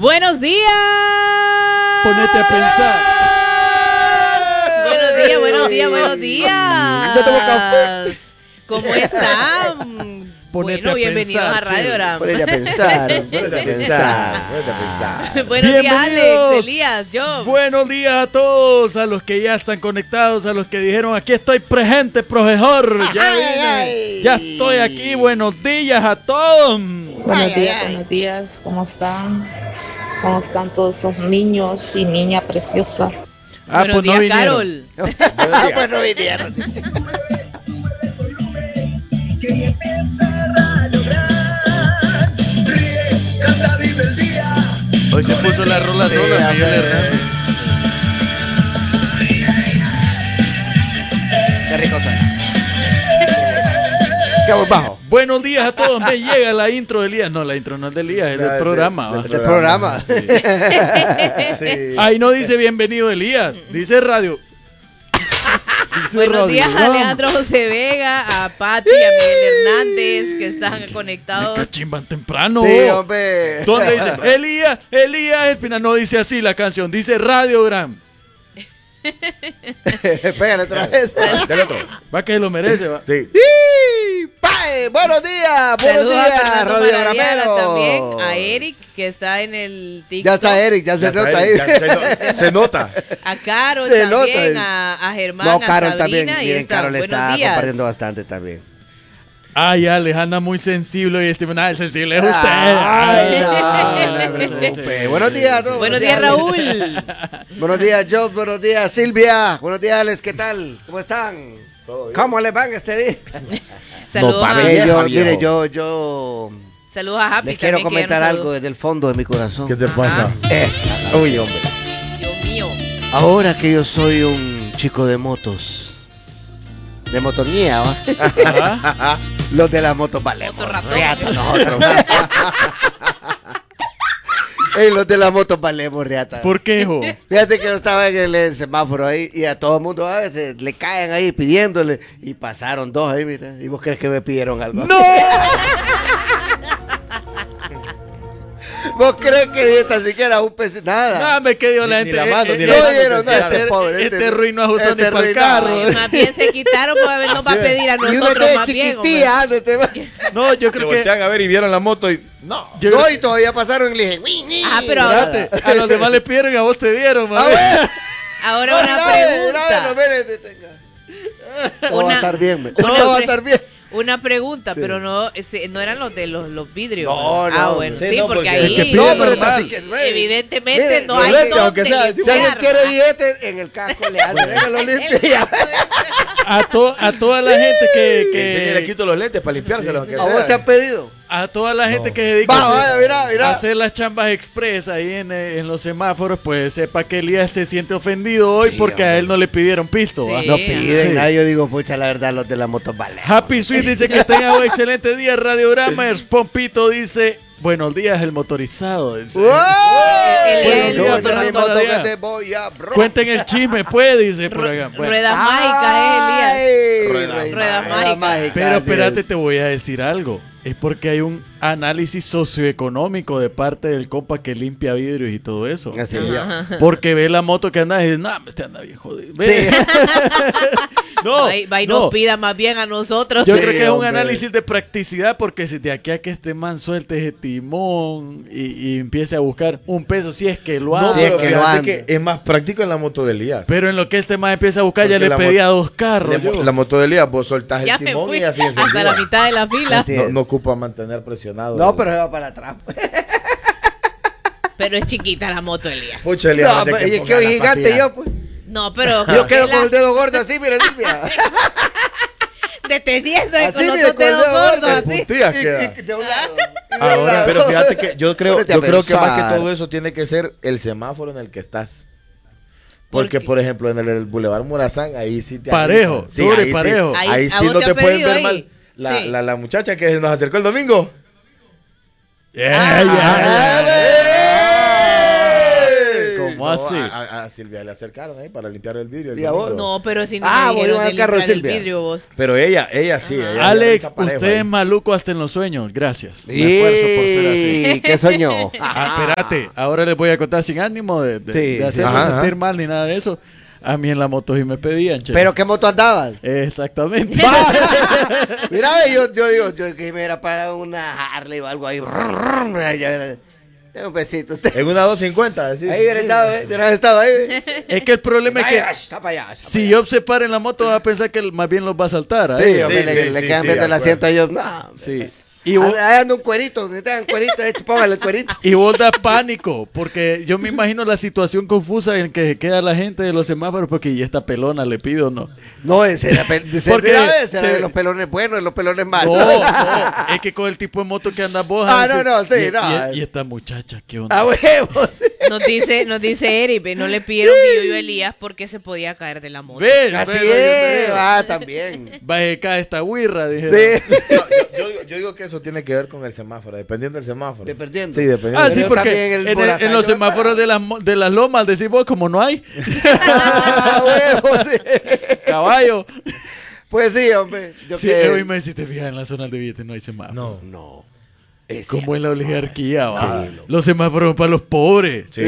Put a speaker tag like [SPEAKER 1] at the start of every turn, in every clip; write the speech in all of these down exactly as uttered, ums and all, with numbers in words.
[SPEAKER 1] Buenos días.
[SPEAKER 2] Ponete a pensar.
[SPEAKER 1] Buenos días, buenos días, buenos días.
[SPEAKER 3] Yo tomo café.
[SPEAKER 1] ¿Cómo están?
[SPEAKER 2] Ponete
[SPEAKER 1] Bueno,
[SPEAKER 2] a
[SPEAKER 1] bienvenidos
[SPEAKER 2] pensar,
[SPEAKER 1] a Radio Ram.
[SPEAKER 3] Ponete a pensar, ponete a pensar, ponete a pensar.
[SPEAKER 1] Buenos días,
[SPEAKER 2] Bienvenidos.
[SPEAKER 1] Alex, Elías, yo.
[SPEAKER 2] Buenos días a todos, a los que ya están conectados, a los que dijeron aquí estoy presente, profesor. Ya
[SPEAKER 3] Ay,
[SPEAKER 2] vine,
[SPEAKER 3] ay.
[SPEAKER 2] ya estoy aquí. Buenos días a todos.
[SPEAKER 4] Buenos
[SPEAKER 3] Ay,
[SPEAKER 4] días,
[SPEAKER 3] ay, ay.
[SPEAKER 4] buenos días, ¿cómo están? ¿Cómo están todos esos niños y niña preciosa?
[SPEAKER 2] Ah,
[SPEAKER 1] Buenos
[SPEAKER 2] pues no
[SPEAKER 1] días,
[SPEAKER 2] vinieron.
[SPEAKER 1] Carol.
[SPEAKER 3] Ah, pues no vinieron.
[SPEAKER 2] Hoy se puso la rola
[SPEAKER 3] Sí,
[SPEAKER 2] sola, Miguel
[SPEAKER 3] hombre.
[SPEAKER 2] Hernández.
[SPEAKER 3] Qué rico suena. Qué voz bajo.
[SPEAKER 2] Buenos días a todos. Me llega la intro de Elías. No, la intro no es de Elías, es
[SPEAKER 3] No,
[SPEAKER 2] del
[SPEAKER 3] es
[SPEAKER 2] programa.
[SPEAKER 3] de-
[SPEAKER 2] ¿va?
[SPEAKER 3] de- del programa.
[SPEAKER 2] Sí.
[SPEAKER 3] Sí.
[SPEAKER 2] Ahí no dice bienvenido Elías, dice radio. Dice
[SPEAKER 1] Buenos
[SPEAKER 2] Radio
[SPEAKER 1] días,
[SPEAKER 2] Ram.
[SPEAKER 1] Alejandro José Vega, a Pati, a Miguel Hernández, que están
[SPEAKER 2] Me
[SPEAKER 1] conectados.
[SPEAKER 2] cachimban temprano.
[SPEAKER 3] Sí, hombre.
[SPEAKER 2] ¿Dónde dice? Elías, Elías Espina. No dice así la canción, dice Radiogram.
[SPEAKER 3] Pégale otra vez.
[SPEAKER 5] Dale otro.
[SPEAKER 2] Va que se lo merece, va.
[SPEAKER 5] Sí.
[SPEAKER 3] ¡Sí! ¡Pae! ¡Buenos días! ¡Buenos
[SPEAKER 1] Saludos a
[SPEAKER 3] días,
[SPEAKER 1] Fernando
[SPEAKER 3] Radio
[SPEAKER 1] Maradiaga
[SPEAKER 3] Gramero!
[SPEAKER 1] también, a Eric, que está en el TikTok.
[SPEAKER 3] Ya está Eric, ya se
[SPEAKER 5] Ya está
[SPEAKER 3] nota
[SPEAKER 5] ahí,
[SPEAKER 3] ahí.
[SPEAKER 5] ya se, no- se nota.
[SPEAKER 1] A Carol
[SPEAKER 3] Se nota
[SPEAKER 1] también,
[SPEAKER 3] el-
[SPEAKER 1] a, a Germán,
[SPEAKER 3] No,
[SPEAKER 1] a
[SPEAKER 3] Carol
[SPEAKER 1] Sabrina,
[SPEAKER 3] también.
[SPEAKER 1] y
[SPEAKER 3] Miren,
[SPEAKER 1] están.
[SPEAKER 3] Carol
[SPEAKER 1] Buenos
[SPEAKER 3] está
[SPEAKER 1] días.
[SPEAKER 3] compartiendo bastante también.
[SPEAKER 2] Ay, Alejandra muy sensible y este, nada, el sensible es usted.
[SPEAKER 3] Ay, no,
[SPEAKER 2] Ay,
[SPEAKER 3] no se
[SPEAKER 2] sí,
[SPEAKER 3] preocupe.
[SPEAKER 2] sí.
[SPEAKER 3] Buenos días a todos.
[SPEAKER 1] Buenos días, Raúl.
[SPEAKER 3] Buenos días, Job. Buenos días, Silvia. Buenos días, Alex. ¿Qué tal? ¿Cómo están?
[SPEAKER 5] Todo bien.
[SPEAKER 3] ¿Cómo les van este día?
[SPEAKER 1] Saludos,
[SPEAKER 5] pa'
[SPEAKER 1] a,
[SPEAKER 5] ver.
[SPEAKER 3] Eh, yo,
[SPEAKER 5] viejo.
[SPEAKER 3] mire, yo, yo
[SPEAKER 1] saludos a Happy
[SPEAKER 3] les quiero
[SPEAKER 1] también, que ya
[SPEAKER 3] comentar
[SPEAKER 1] nos
[SPEAKER 3] algo
[SPEAKER 1] saludó.
[SPEAKER 3] desde el fondo de mi corazón.
[SPEAKER 5] ¿Qué te pasa?
[SPEAKER 3] Esa.
[SPEAKER 5] Uy, hombre.
[SPEAKER 1] Dios mío.
[SPEAKER 3] Ahora que yo soy un chico de motos, de motonía, ¿va?
[SPEAKER 2] Ajá.
[SPEAKER 3] Los de las motos valemos.
[SPEAKER 1] Motorratón.
[SPEAKER 3] Reata, nosotros. Ey, los de las motos valemos, reata.
[SPEAKER 2] ¿Por qué, hijo?
[SPEAKER 3] Fíjate que yo estaba en el, el semáforo ahí y a todo el mundo a veces le caen ahí pidiéndole y pasaron dos ahí, mira. ¿Y vos crees que me pidieron algo?
[SPEAKER 2] ¡No!
[SPEAKER 3] ¿Vos crees que ni tan siquiera un peso? Nada.
[SPEAKER 2] Nada, me quedó la
[SPEAKER 5] Ni-
[SPEAKER 2] gente.
[SPEAKER 5] ni la mano,
[SPEAKER 2] eh,
[SPEAKER 5] ni
[SPEAKER 2] eh,
[SPEAKER 5] la
[SPEAKER 3] No
[SPEAKER 5] mano
[SPEAKER 3] oyeron,
[SPEAKER 5] se
[SPEAKER 3] no,
[SPEAKER 5] tiraron.
[SPEAKER 3] este pobre.
[SPEAKER 2] Este Ruiz no ajustó
[SPEAKER 3] este
[SPEAKER 2] ni pa'l
[SPEAKER 3] Ruiz no.
[SPEAKER 2] carro.
[SPEAKER 1] Oye, más bien se quitaron, pues a ver, nos va a pedir a
[SPEAKER 3] Y uno
[SPEAKER 1] nosotros
[SPEAKER 3] de
[SPEAKER 1] más bien. hombre.
[SPEAKER 3] chiquitía, ándate, va.
[SPEAKER 2] No, yo
[SPEAKER 5] Te
[SPEAKER 2] creo que.
[SPEAKER 5] voltean a ver y vieron la moto y. No.
[SPEAKER 2] Yo
[SPEAKER 3] No,
[SPEAKER 2] creo
[SPEAKER 3] y todavía pasaron y le dije, "Uy, ni".
[SPEAKER 1] Ah, pero
[SPEAKER 2] Espérate, a los demás le pidieron y a vos te dieron,
[SPEAKER 3] A
[SPEAKER 2] mami.
[SPEAKER 3] ver,
[SPEAKER 1] Ahora
[SPEAKER 3] no,
[SPEAKER 1] una
[SPEAKER 3] mira, mira,
[SPEAKER 1] pregunta.
[SPEAKER 3] mira, mira, tenga. Todo va a
[SPEAKER 1] Una-
[SPEAKER 3] estar bien, me.
[SPEAKER 1] una
[SPEAKER 3] Todo va a
[SPEAKER 1] pre-
[SPEAKER 3] estar bien.
[SPEAKER 1] Una pregunta,
[SPEAKER 3] Sí.
[SPEAKER 1] pero no, ese- no eran los de los, los vidrios.
[SPEAKER 3] No,
[SPEAKER 1] Ah,
[SPEAKER 3] no,
[SPEAKER 1] bueno,
[SPEAKER 5] sí,
[SPEAKER 1] sí,
[SPEAKER 5] no,
[SPEAKER 1] porque,
[SPEAKER 5] porque
[SPEAKER 1] ahí
[SPEAKER 2] el que pide
[SPEAKER 3] No,
[SPEAKER 2] es
[SPEAKER 3] pero
[SPEAKER 2] normal.
[SPEAKER 3] así que, güey.
[SPEAKER 1] evidentemente
[SPEAKER 3] Mire,
[SPEAKER 1] no
[SPEAKER 3] los
[SPEAKER 1] hay
[SPEAKER 3] lentes,
[SPEAKER 1] dónde
[SPEAKER 5] aunque sea, si
[SPEAKER 3] Si alguien
[SPEAKER 1] limpiar,
[SPEAKER 3] quiere
[SPEAKER 1] ¿verdad?
[SPEAKER 3] billete, en el casco le hacen, venga, lo limpia.
[SPEAKER 2] A, to- a toda la gente que.
[SPEAKER 5] Que... le
[SPEAKER 2] que
[SPEAKER 5] quito los lentes para limpiárselos. que
[SPEAKER 3] ¿A vos
[SPEAKER 5] sea.
[SPEAKER 3] te han pedido?
[SPEAKER 2] a toda la gente
[SPEAKER 5] No.
[SPEAKER 2] que se dedica
[SPEAKER 3] Va,
[SPEAKER 2] a hacer-
[SPEAKER 3] vaya, mira, mira.
[SPEAKER 2] a hacer las chambas express ahí en, eh, en los semáforos, pues sepa que Elías se siente ofendido hoy
[SPEAKER 3] Sí,
[SPEAKER 2] porque a
[SPEAKER 3] hombre.
[SPEAKER 2] él no le pidieron pisto.
[SPEAKER 1] Sí.
[SPEAKER 2] ¿va?
[SPEAKER 3] No piden,
[SPEAKER 2] Sí.
[SPEAKER 3] nada, yo digo, pucha, la verdad, los de la moto vale.
[SPEAKER 2] Happy Sweet dice que tenga un excelente día, Radiogramers. Pompito dice, buenos días, el motorizado. Dice.
[SPEAKER 1] El- el-
[SPEAKER 3] Yo
[SPEAKER 2] el-
[SPEAKER 3] en mi
[SPEAKER 2] el-
[SPEAKER 3] moto
[SPEAKER 2] el-
[SPEAKER 3] que te voy a bro.
[SPEAKER 2] Cuenten el chisme, pues, dice por acá. Bueno,
[SPEAKER 1] Ruedas mágicas, eh, Elías.
[SPEAKER 5] Rueda-
[SPEAKER 3] Rueda
[SPEAKER 1] rueda mágica.
[SPEAKER 3] mágica.
[SPEAKER 2] pero
[SPEAKER 3] así
[SPEAKER 2] espérate,
[SPEAKER 3] es.
[SPEAKER 2] te voy a decir algo. Es porque hay un análisis socioeconómico de parte del compa que limpia vidrios y todo eso.
[SPEAKER 3] Así es.
[SPEAKER 2] Porque ve la moto que anda y dice, no, este anda bien jodido.
[SPEAKER 3] Sí.
[SPEAKER 2] Ve. no,
[SPEAKER 1] Va y- va y
[SPEAKER 2] no.
[SPEAKER 1] nos pida más bien a nosotros.
[SPEAKER 2] Yo
[SPEAKER 3] Sí,
[SPEAKER 2] creo que es un
[SPEAKER 3] hombre.
[SPEAKER 2] análisis de practicidad porque si de aquí a que este man suelte ese timón y, y empiece a buscar un peso, si es que lo
[SPEAKER 5] No,
[SPEAKER 2] hace.
[SPEAKER 3] Sí, es
[SPEAKER 5] pero
[SPEAKER 3] que lo
[SPEAKER 5] fíjate
[SPEAKER 3] ande.
[SPEAKER 5] que es más práctico en la moto de Elías.
[SPEAKER 2] Pero en lo que este man empieza a buscar, ya
[SPEAKER 5] Porque
[SPEAKER 2] le
[SPEAKER 5] la
[SPEAKER 2] pedía
[SPEAKER 5] mo-
[SPEAKER 2] dos carros.
[SPEAKER 5] La,
[SPEAKER 2] yo.
[SPEAKER 5] la moto de Elías, vos soltás
[SPEAKER 1] Ya
[SPEAKER 5] el
[SPEAKER 1] me
[SPEAKER 5] timón
[SPEAKER 1] fui
[SPEAKER 5] y así
[SPEAKER 1] hasta
[SPEAKER 5] encendida.
[SPEAKER 1] la mitad de la fila.
[SPEAKER 3] Así
[SPEAKER 5] No,
[SPEAKER 3] es.
[SPEAKER 5] no ocupa mantener presionado.
[SPEAKER 3] No, pero se va para atrás.
[SPEAKER 1] Pero es chiquita la moto, Elías.
[SPEAKER 5] Pucha, Elías,
[SPEAKER 3] No,
[SPEAKER 5] de
[SPEAKER 3] pero
[SPEAKER 5] que
[SPEAKER 3] y es
[SPEAKER 5] ponga
[SPEAKER 3] que hoy
[SPEAKER 5] la
[SPEAKER 3] gigante
[SPEAKER 5] papilla.
[SPEAKER 3] yo, pues.
[SPEAKER 1] No, pero
[SPEAKER 3] Yo quedo
[SPEAKER 1] la-
[SPEAKER 3] con el dedo gordo así, mira, limpia.
[SPEAKER 1] deteniendo
[SPEAKER 3] Así,
[SPEAKER 1] con los
[SPEAKER 3] mira,
[SPEAKER 1] dos
[SPEAKER 3] con el
[SPEAKER 1] dedos
[SPEAKER 3] dedo gordo.
[SPEAKER 1] gordos,
[SPEAKER 5] En
[SPEAKER 1] así.
[SPEAKER 5] puntillas
[SPEAKER 3] Y-
[SPEAKER 5] queda.
[SPEAKER 3] y de un lado, y de un
[SPEAKER 2] Ahora,
[SPEAKER 3] lado.
[SPEAKER 5] Pero fíjate que yo creo,
[SPEAKER 3] Ponete a
[SPEAKER 5] yo creo que más
[SPEAKER 3] pensar.
[SPEAKER 5] que todo eso tiene que ser el semáforo en el que estás.
[SPEAKER 1] ¿Por
[SPEAKER 5] Porque,
[SPEAKER 1] qué?
[SPEAKER 5] por ejemplo, en el, el Boulevard Morazán, ahí sí te
[SPEAKER 2] Parejo,
[SPEAKER 5] avisan. Sí,
[SPEAKER 2] duro y
[SPEAKER 5] ahí
[SPEAKER 2] parejo.
[SPEAKER 5] Sí,
[SPEAKER 1] Ahí-
[SPEAKER 5] ahí
[SPEAKER 1] ¿a
[SPEAKER 5] sí
[SPEAKER 1] vos
[SPEAKER 5] no
[SPEAKER 1] te
[SPEAKER 5] te,
[SPEAKER 1] han
[SPEAKER 5] pueden
[SPEAKER 1] pedido
[SPEAKER 5] ver
[SPEAKER 1] ahí?
[SPEAKER 5] mal. La,
[SPEAKER 1] Sí.
[SPEAKER 5] la, la muchacha que nos acercó el domingo.
[SPEAKER 2] Yeah,
[SPEAKER 1] Ah,
[SPEAKER 2] yeah, yeah.
[SPEAKER 5] ¡Ey!
[SPEAKER 2] ¿Cómo Ah,
[SPEAKER 5] No,
[SPEAKER 2] sí.
[SPEAKER 5] a, a- a Silvia le acercaron ahí para limpiar el vidrio. el
[SPEAKER 3] ¿Y a vos?
[SPEAKER 5] domingo.
[SPEAKER 1] No, pero si no
[SPEAKER 3] Ah,
[SPEAKER 1] me
[SPEAKER 3] vos
[SPEAKER 1] dijeron
[SPEAKER 3] ibas
[SPEAKER 1] de
[SPEAKER 3] al carro de
[SPEAKER 1] limpiar el
[SPEAKER 3] Silvia.
[SPEAKER 1] vidrio vos.
[SPEAKER 5] Pero ella, ella sí. ella- ella
[SPEAKER 2] Alex,
[SPEAKER 5] esa pareja
[SPEAKER 2] usted
[SPEAKER 5] ahí.
[SPEAKER 2] es maluco hasta en los sueños. Gracias. Me esfuerzo por ser así.
[SPEAKER 3] ¿Y qué soñó?
[SPEAKER 2] Ah, espérate, ahora les voy a contar sin ánimo de, de,
[SPEAKER 3] Sí,
[SPEAKER 2] de hacerlo
[SPEAKER 5] ajá,
[SPEAKER 2] sentir
[SPEAKER 5] ajá.
[SPEAKER 2] mal ni nada de eso. A mí en la moto sí me pedían, che.
[SPEAKER 3] ¿Pero qué moto andabas?
[SPEAKER 2] Exactamente.
[SPEAKER 3] Mira, ve, yo, yo digo, yo que me era para una Harley o algo ahí. Un besito. Usted.
[SPEAKER 5] En una doscientos cincuenta, decís.
[SPEAKER 3] Ahí hubiera estado, ¿eh? Hubiera estado ahí. ¿eh?
[SPEAKER 2] Es que el problema es
[SPEAKER 3] Ay,
[SPEAKER 2] que
[SPEAKER 3] ay, está para allá, está
[SPEAKER 2] si
[SPEAKER 3] para
[SPEAKER 2] yo se paro en la moto va a pensar que él más bien los va a saltar. a
[SPEAKER 3] allá. Sí,
[SPEAKER 2] ellos.
[SPEAKER 3] hombre,
[SPEAKER 5] sí,
[SPEAKER 3] le,
[SPEAKER 5] sí,
[SPEAKER 3] le
[SPEAKER 5] sí,
[SPEAKER 3] quedan
[SPEAKER 5] sí,
[SPEAKER 3] viendo el
[SPEAKER 5] de
[SPEAKER 3] asiento a ellos. No,
[SPEAKER 2] Sí. Y vos,
[SPEAKER 3] ahí anda un cuerito, necesitan un cuerito, eh, póngale el cuerito.
[SPEAKER 2] y vos das pánico, porque yo me imagino la situación confusa en que queda la gente de los semáforos, porque ¿y esta pelona le pido o no?
[SPEAKER 3] No, ese era, pe- ese
[SPEAKER 2] Porque
[SPEAKER 3] era, ese era
[SPEAKER 2] se-
[SPEAKER 3] de los pelones buenos, de los pelones malos.
[SPEAKER 2] No, no, es que con el tipo de moto que andas vos.
[SPEAKER 3] Ah,
[SPEAKER 2] a veces-
[SPEAKER 3] no, no, sí,
[SPEAKER 2] y,
[SPEAKER 3] no.
[SPEAKER 2] Y, y esta muchacha, ¿qué onda?
[SPEAKER 3] A huevos.
[SPEAKER 1] Nos dice, nos dice Eric, ve, no le pidieron billuyo a Elías porque se podía caer de la moto.
[SPEAKER 2] ¿Ves?
[SPEAKER 3] Así
[SPEAKER 2] ¿Ves lo que te
[SPEAKER 3] es,
[SPEAKER 2] digo?
[SPEAKER 3] ah, también.
[SPEAKER 2] Va a caer esta guirra, dije.
[SPEAKER 3] Sí.
[SPEAKER 5] No, yo, yo digo, yo digo que eso tiene que ver con el semáforo, dependiendo del semáforo.
[SPEAKER 3] Dependiendo.
[SPEAKER 5] Sí, dependiendo.
[SPEAKER 2] Ah,
[SPEAKER 5] del
[SPEAKER 2] sí,
[SPEAKER 3] Pero
[SPEAKER 2] porque
[SPEAKER 3] también el
[SPEAKER 2] en, el-
[SPEAKER 3] Morazán,
[SPEAKER 2] en los
[SPEAKER 3] yo-
[SPEAKER 2] semáforos de las, mo- de las lomas, decís vos, como no hay
[SPEAKER 3] Ah, huevos, sí.
[SPEAKER 2] caballo.
[SPEAKER 3] Pues sí, hombre. Yo
[SPEAKER 2] Sí,
[SPEAKER 3] que...
[SPEAKER 2] hoy me si te fijas en la zona de billetes no hay semáforo.
[SPEAKER 5] No.
[SPEAKER 3] No. Es
[SPEAKER 2] Como en la oligarquía, va.
[SPEAKER 5] Sí.
[SPEAKER 2] Los semáforos son para los pobres.
[SPEAKER 5] Sí.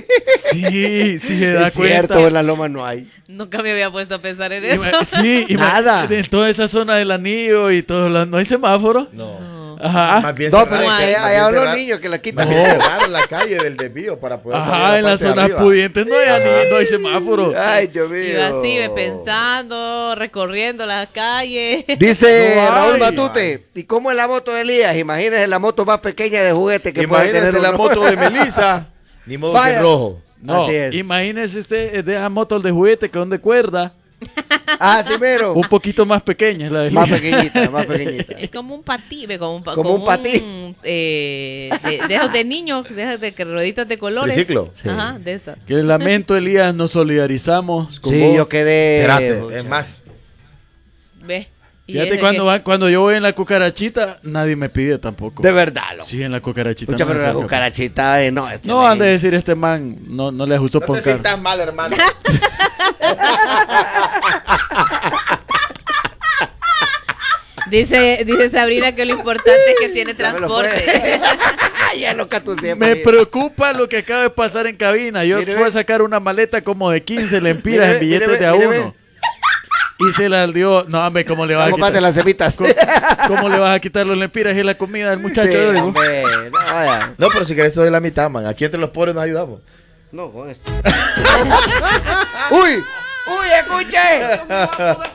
[SPEAKER 2] Sí, sí se da
[SPEAKER 3] es
[SPEAKER 2] cuenta.
[SPEAKER 3] cierto, en la loma no hay.
[SPEAKER 1] Nunca me había puesto a pensar en eso.
[SPEAKER 2] Ima- Sí, ima-
[SPEAKER 3] Nada.
[SPEAKER 2] En toda esa zona del anillo y todo, lo- no hay semáforo.
[SPEAKER 5] No.
[SPEAKER 2] Ajá.
[SPEAKER 5] Más bien
[SPEAKER 3] No,
[SPEAKER 5] cerraron-
[SPEAKER 3] pero es que
[SPEAKER 5] más
[SPEAKER 3] hay
[SPEAKER 5] bien
[SPEAKER 3] a los
[SPEAKER 5] cerrar-
[SPEAKER 3] niños que la
[SPEAKER 5] más
[SPEAKER 3] quitan.
[SPEAKER 5] bien cerraron la calle del desvío para poder salir a
[SPEAKER 2] Ajá,
[SPEAKER 5] la
[SPEAKER 2] en las
[SPEAKER 5] parte de
[SPEAKER 2] zonas
[SPEAKER 5] arriba.
[SPEAKER 2] pudientes no hay anillo, no hay semáforo.
[SPEAKER 3] Ay, Dios mío.
[SPEAKER 1] Iba así, ve, pensando, recorriendo las calles.
[SPEAKER 3] Dice
[SPEAKER 2] No hay.
[SPEAKER 3] Raúl Matute, ¿y cómo es la moto de Elías? Imagínese la moto más pequeña de juguete que puede
[SPEAKER 5] Imagínese
[SPEAKER 3] tener
[SPEAKER 5] la
[SPEAKER 3] uno.
[SPEAKER 5] moto de Melissa, ni modo
[SPEAKER 3] Vaya.
[SPEAKER 5] que en rojo.
[SPEAKER 2] No,
[SPEAKER 3] Así es.
[SPEAKER 2] imagínese usted eh, de esas motos de juguete que son de cuerda,
[SPEAKER 3] Ah, sí, mero.
[SPEAKER 2] un poquito más pequeñas, la de
[SPEAKER 3] Más
[SPEAKER 2] Elías.
[SPEAKER 3] pequeñita, más pequeñita.
[SPEAKER 1] Es como un patí, ve, como un, pa-
[SPEAKER 3] Como un patí.
[SPEAKER 1] eh, de, de esos de niños, de esas de que rueditas de colores.
[SPEAKER 5] Triciclo.
[SPEAKER 1] Ajá, de esas.
[SPEAKER 2] Que lamento, Elías, nos solidarizamos con
[SPEAKER 3] Sí,
[SPEAKER 2] vos.
[SPEAKER 3] yo quedé...
[SPEAKER 5] Espérate, es más.
[SPEAKER 1] Ve. Y
[SPEAKER 2] Fíjate,
[SPEAKER 1] ese
[SPEAKER 2] cuando,
[SPEAKER 1] que-
[SPEAKER 2] va- cuando yo voy en la cucarachita, nadie me pide tampoco.
[SPEAKER 3] De verdad, loco.
[SPEAKER 2] Sí, en la cucarachita.
[SPEAKER 3] Escucha,
[SPEAKER 2] no
[SPEAKER 3] pero
[SPEAKER 2] me
[SPEAKER 3] la
[SPEAKER 2] acerca.
[SPEAKER 3] cucarachita, eh, no. Este
[SPEAKER 2] No,
[SPEAKER 3] me-
[SPEAKER 2] han de decir este man, no, no le ajustó
[SPEAKER 5] No te
[SPEAKER 2] poncar.
[SPEAKER 5] sientas mal, hermano.
[SPEAKER 1] Dice, dice Sabrina que lo importante es que tiene
[SPEAKER 3] Ya me lo
[SPEAKER 1] transporte.
[SPEAKER 3] fue. Ya lo catuceé.
[SPEAKER 2] Me preocupa lo que acaba de pasar en cabina. Yo
[SPEAKER 3] Mire,
[SPEAKER 2] fui a
[SPEAKER 3] ve.
[SPEAKER 2] sacar una maleta como de quince lempiras
[SPEAKER 3] Mire,
[SPEAKER 2] en billetes
[SPEAKER 3] mire,
[SPEAKER 2] de a
[SPEAKER 3] mire,
[SPEAKER 2] uno. Y se las dio. No, hombre, ¿cómo le vas a
[SPEAKER 3] Cómprate
[SPEAKER 2] quitar?
[SPEAKER 3] las cebitas.
[SPEAKER 2] ¿Cómo, cómo le vas a quitar los lempiras y la comida al muchacho?
[SPEAKER 3] Sí,
[SPEAKER 2] de hoy?
[SPEAKER 3] hombre, no, vaya.
[SPEAKER 5] No, pero si querés te doy la mitad, man. Aquí entre los pobres nos ayudamos.
[SPEAKER 3] No, con eso. ¡Uy! ¡Uy, escuche!